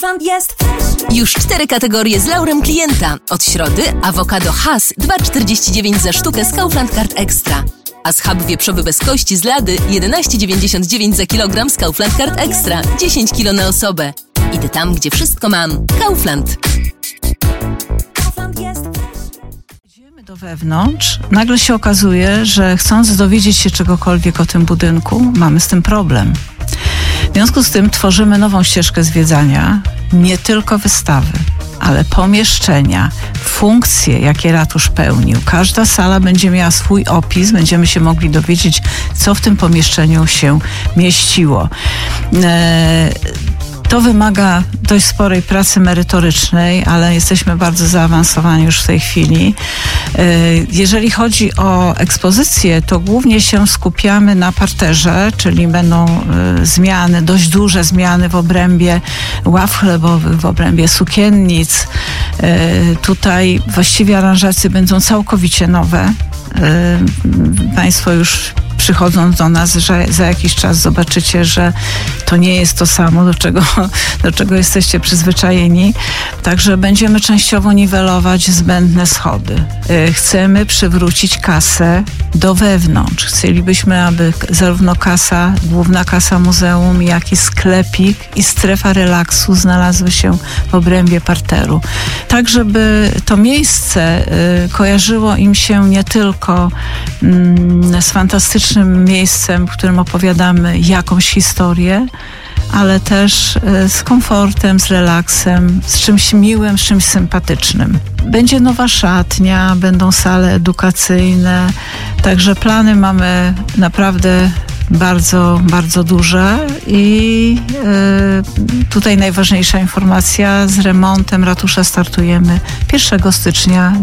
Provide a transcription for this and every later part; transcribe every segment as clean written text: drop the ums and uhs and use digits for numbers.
Kaufland jest. Już 4 kategorie z laurem klienta. Od środy awokado Hass 2,49 za sztukę z Kaufland Card Extra. A schab wieprzowy bez kości z Lady 11,99 za kilogram z Kaufland Card Extra. 10 kg na osobę. Idę tam, gdzie wszystko mam. Kaufland. Kaufland jest. Idziemy do wewnątrz. Nagle się okazuje, że chcąc dowiedzieć się czegokolwiek o tym budynku, mamy z tym problem. W związku z tym tworzymy nową ścieżkę zwiedzania, nie tylko wystawy, ale pomieszczenia, funkcje, jakie ratusz pełnił. Każda sala będzie miała swój opis, będziemy się mogli dowiedzieć, co w tym pomieszczeniu się mieściło. To wymaga dość sporej pracy merytorycznej, ale jesteśmy bardzo zaawansowani już w tej chwili. Jeżeli chodzi o ekspozycję, to głównie się skupiamy na parterze, czyli będą zmiany, dość duże zmiany w obrębie ław chlebowych, w obrębie sukiennic. Tutaj właściwie aranżacje będą całkowicie nowe. Państwo już przychodząc do nas, że za jakiś czas zobaczycie, że to nie jest to samo, do czego jesteście przyzwyczajeni. Także będziemy częściowo niwelować zbędne schody. Chcemy przywrócić kasę do wewnątrz. Chcielibyśmy, aby zarówno kasa, główna kasa muzeum, jak i sklepik i strefa relaksu znalazły się w obrębie parteru. Tak, żeby to miejsce kojarzyło im się nie tylko z fantastycznym miejscem, w którym opowiadamy jakąś historię, ale też z komfortem, z relaksem, z czymś miłym, z czymś sympatycznym. Będzie nowa szatnia, będą sale edukacyjne, także plany mamy naprawdę bardzo, bardzo duże i tutaj najważniejsza informacja, z remontem ratusza startujemy 1 stycznia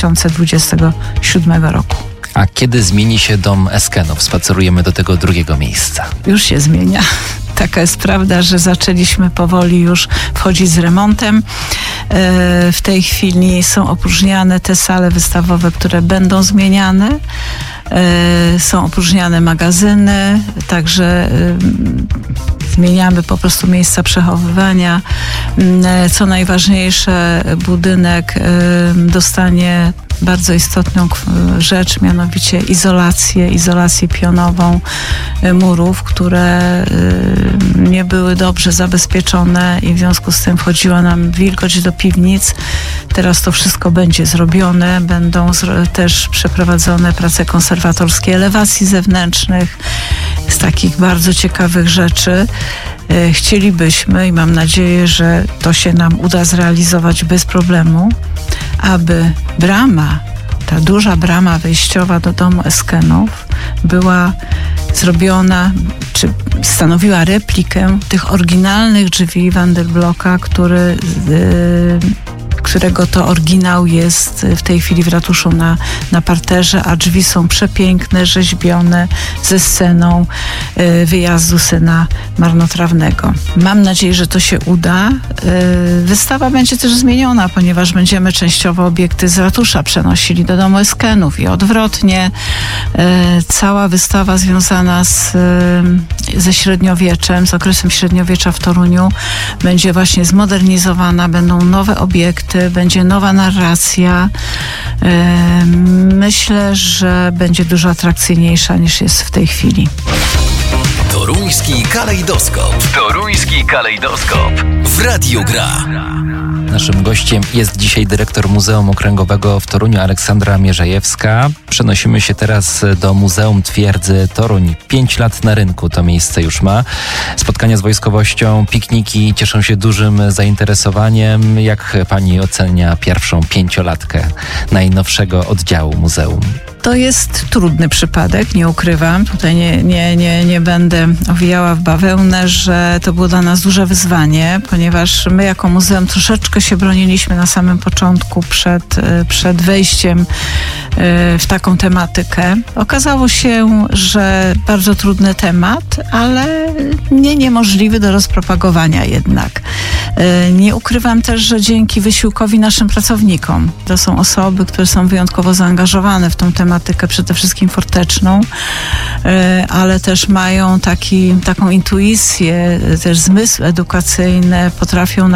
2027 roku. A kiedy zmieni się dom Eskenów? Spacerujemy do tego drugiego miejsca. Już się zmienia. Taka jest prawda, że zaczęliśmy powoli już wchodzić z remontem. W tej chwili są opróżniane te sale wystawowe, które będą zmieniane. Są opróżniane magazyny, także zmieniamy po prostu miejsca przechowywania. Co najważniejsze, budynek dostanie bardzo istotną rzecz, mianowicie izolację pionową murów, które nie były dobrze zabezpieczone i w związku z tym wchodziła nam wilgoć do piwnic. Teraz to wszystko będzie zrobione, będą też przeprowadzone prace konserwatorskie elewacji zewnętrznych, z takich bardzo ciekawych rzeczy. Chcielibyśmy i mam nadzieję, że to się nam uda zrealizować bez problemu, aby brama, ta duża brama wejściowa do domu Eskenów była zrobiona, czy stanowiła replikę tych oryginalnych drzwi Wandelblocka, którego to oryginał jest w tej chwili w ratuszu na parterze, a drzwi są przepiękne, rzeźbione ze sceną wyjazdu syna marnotrawnego. Mam nadzieję, że to się uda. Wystawa będzie też zmieniona, ponieważ będziemy częściowo obiekty z ratusza przenosili do domu Eskenów i odwrotnie. Cała wystawa związana ze średniowieczem, z okresem średniowiecza w Toruniu będzie właśnie zmodernizowana, będą nowe obiekty, będzie nowa narracja. Myślę, że będzie dużo atrakcyjniejsza niż jest w tej chwili. Toruński kalejdoskop. Toruński kalejdoskop. W Radiu Gra. Naszym gościem jest dzisiaj dyrektor Muzeum Okręgowego w Toruniu, Aleksandra Mierzejewska. Przenosimy się teraz do Muzeum Twierdzy Toruń. 5 lat na rynku to miejsce już ma. Spotkania z wojskowością, pikniki cieszą się dużym zainteresowaniem. Jak pani ocenia pierwszą 5-latkę najnowszego oddziału muzeum? To jest trudny przypadek, nie ukrywam. Tutaj nie będę owijała w bawełnę, że to było dla nas duże wyzwanie, ponieważ my jako muzeum troszeczkę się broniliśmy na samym początku przed wejściem w taką tematykę. Okazało się, że bardzo trudny temat, ale niemożliwy do rozpropagowania jednak. Nie ukrywam też, że dzięki wysiłkowi naszym pracownikom, to są osoby, które są wyjątkowo zaangażowane w tą tematykę, przede wszystkim forteczną, ale też mają taką intuicję, też zmysł edukacyjny, potrafią